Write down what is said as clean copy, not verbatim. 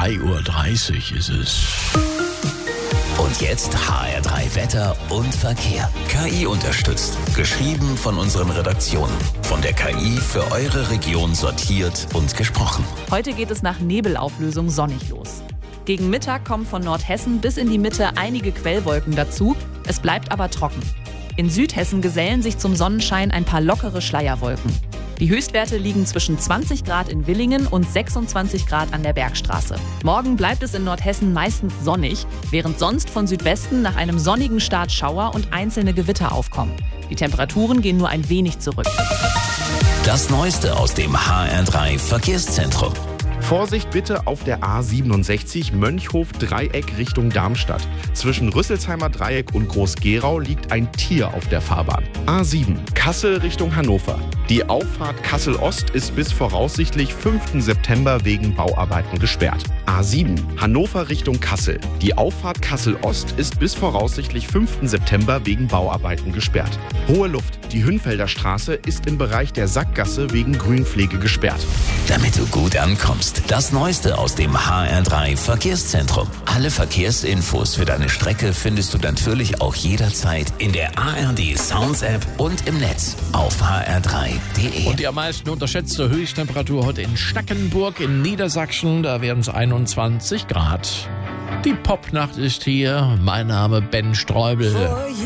3:30 Uhr ist es. Und jetzt HR3 Wetter und Verkehr. KI unterstützt. Geschrieben von unseren Redaktionen. Von der KI für eure Region sortiert und gesprochen. Heute geht es nach Nebelauflösung sonnig los. Gegen Mittag kommen von Nordhessen bis in die Mitte einige Quellwolken dazu. Es bleibt aber trocken. In Südhessen gesellen sich zum Sonnenschein ein paar lockere Schleierwolken. Die Höchstwerte liegen zwischen 20 Grad in Villingen und 26 Grad an der Bergstraße. Morgen bleibt es in Nordhessen meistens sonnig, während sonst von Südwesten nach einem sonnigen Start Schauer und einzelne Gewitter aufkommen. Die Temperaturen gehen nur ein wenig zurück. Das Neueste aus dem HR3 Verkehrszentrum. Vorsicht bitte auf der A67 Mönchhof-Dreieck Richtung Darmstadt. Zwischen Rüsselsheimer Dreieck und Groß-Gerau liegt ein Tier auf der Fahrbahn. A7 Kassel Richtung Hannover. Die Auffahrt Kassel-Ost ist bis voraussichtlich 5. September wegen Bauarbeiten gesperrt. A7 Hannover Richtung Kassel. Die Auffahrt Kassel-Ost ist bis voraussichtlich 5. September wegen Bauarbeiten gesperrt. Hohe Luft. Die Hünfelder Straße ist im Bereich der Sackgasse wegen Grünpflege gesperrt. Damit du gut ankommst, das Neueste aus dem HR3 Verkehrszentrum. Alle Verkehrsinfos für deine Strecke findest du natürlich auch jederzeit in der ARD Sounds App und im Netz auf hr3.de. Und die am meisten unterschätzte Höchsttemperatur heute in Stackenburg in Niedersachsen. Da werden es 21 Grad. Die Popnacht ist hier. Mein Name Ben Streubel.